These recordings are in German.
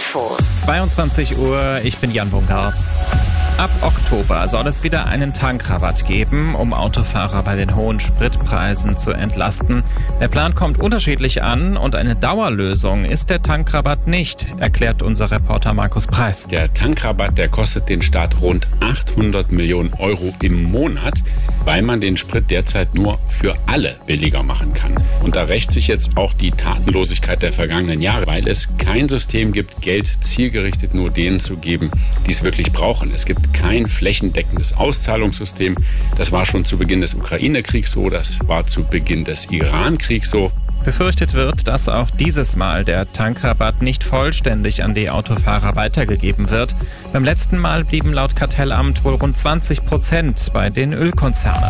Infos. 22 Uhr, ich bin Jan Bungartz. Ab Oktober soll es wieder einen Tankrabatt geben, um Autofahrer bei den hohen Spritpreisen zu entlasten. Der Plan kommt unterschiedlich an und eine Dauerlösung ist der Tankrabatt nicht, erklärt unser Reporter Markus Preis. Der Tankrabatt, der kostet den Staat rund 800 Millionen Euro im Monat, weil man den Sprit derzeit nur für alle billiger machen kann. Und da rächt sich jetzt auch die Tatenlosigkeit der vergangenen Jahre, weil es kein System gibt, Geld zielgerichtet nur denen zu geben, die es wirklich brauchen. Es gibt kein flächendeckendes Auszahlungssystem. Das war schon zu Beginn des Ukraine-Kriegs so, das war zu Beginn des Iran-Kriegs so. Befürchtet wird, dass auch dieses Mal der Tankrabatt nicht vollständig an die Autofahrer weitergegeben wird. Beim letzten Mal blieben laut Kartellamt wohl rund 20% bei den Ölkonzernen.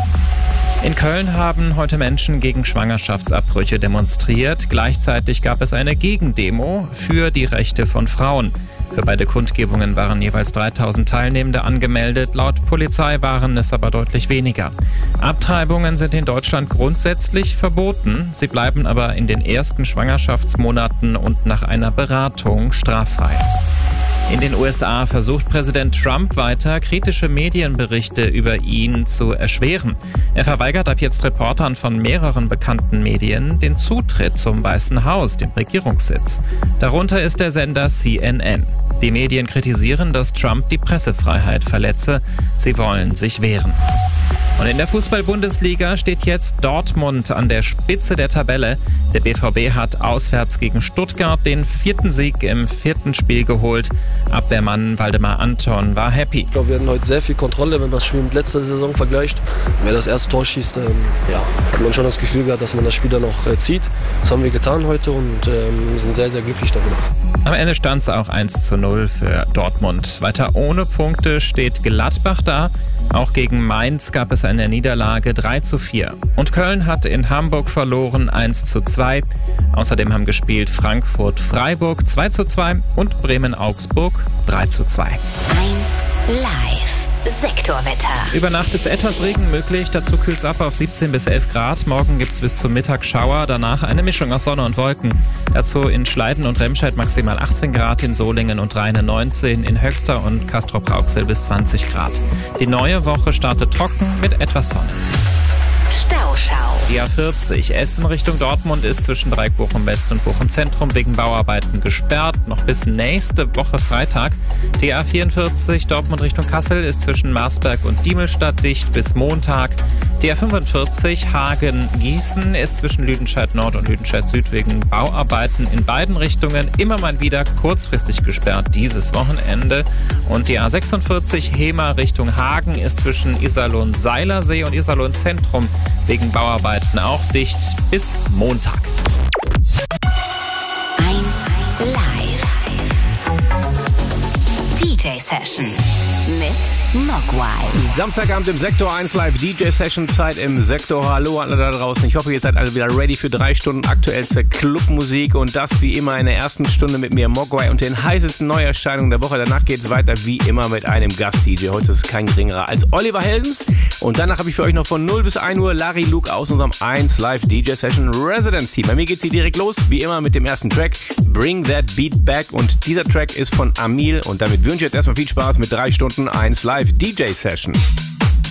In Köln haben heute Menschen gegen Schwangerschaftsabbrüche demonstriert. Gleichzeitig gab es eine Gegendemo für die Rechte von Frauen. Für beide Kundgebungen waren jeweils 3000 Teilnehmende angemeldet. Laut Polizei waren es aber deutlich weniger. Abtreibungen sind in Deutschland grundsätzlich verboten. Sie bleiben aber in den ersten Schwangerschaftsmonaten und nach einer Beratung straffrei. In den USA versucht Präsident Trump weiter, kritische Medienberichte über ihn zu erschweren. Er verweigert ab jetzt Reportern von mehreren bekannten Medien den Zutritt zum Weißen Haus, dem Regierungssitz. Darunter ist der Sender CNN. Die Medien kritisieren, dass Trump die Pressefreiheit verletze. Sie wollen sich wehren. Und in der Fußball-Bundesliga steht jetzt Dortmund an der Spitze der Tabelle. Der BVB hat auswärts gegen Stuttgart den 4. Sieg im 4. Spiel geholt. Abwehrmann Waldemar Anton war happy. Ich glaube, wir hatten heute sehr viel Kontrolle, wenn man das Spiel mit letzter Saison vergleicht. Wer das erste Tor schießt, hat man schon das Gefühl gehabt, dass man das Spiel dann noch zieht. Das haben wir getan heute und sind sehr, sehr glücklich darüber. Am Ende stand es auch 1:0 für Dortmund. Weiter ohne Punkte steht Gladbach da. Auch gegen Mainz gab es eine Niederlage 3:4. Und Köln hat in Hamburg verloren 1:2. Außerdem haben gespielt Frankfurt-Freiburg 2:2 und Bremen-Augsburg 3:2. 1 Live. Sektorwetter. Über Nacht ist etwas Regen möglich, dazu kühlt es ab auf 17 bis 11 Grad. Morgen gibt es bis zum Mittag Schauer, danach eine Mischung aus Sonne und Wolken. Dazu in Schleiden und Remscheid maximal 18 Grad, in Solingen und Rheine 19, in Höxter und Castrop-Rauxel bis 20 Grad. Die neue Woche startet trocken mit etwas Sonne. Stauschau. Die A40 Essen Richtung Dortmund ist zwischen Dreieck-Bochum West und Bochum Zentrum wegen Bauarbeiten gesperrt, noch bis nächste Woche Freitag. Die A44 Dortmund Richtung Kassel ist zwischen Marsberg und Diemelstadt dicht bis Montag. Die A45 Hagen-Gießen ist zwischen Lüdenscheid Nord und Lüdenscheid Süd wegen Bauarbeiten in beiden Richtungen immer mal wieder kurzfristig gesperrt dieses Wochenende. Und die A46 Hema Richtung Hagen ist zwischen Iserlohn-Seilersee und Iserlohn-Zentrum wegen Bauarbeiten auch dicht bis Montag. 1 Live. DJ-Session mit Mogwai. Samstagabend im Sektor 1 Live DJ-Session Zeit im Sektor. Hallo alle da draußen. Ich hoffe, ihr seid alle wieder ready für 3 Stunden aktuellste Clubmusik und das wie immer in der ersten Stunde mit mir Mogwai und den heißesten Neuerscheinungen der Woche. Danach geht es weiter wie immer mit einem Gast-DJ. Heute ist es kein geringerer als Oliver Heldens und danach habe ich für euch noch von 0 bis 1 Uhr Larry Luke aus unserem 1 Live DJ-Session Residence Team. Bei mir geht die direkt los, wie immer mit dem ersten Track Bring That Beat Back und dieser Track ist von Amil und damit wünsche ich jetzt erstmal viel Spaß mit 3 Stunden 1 Live DJ Session.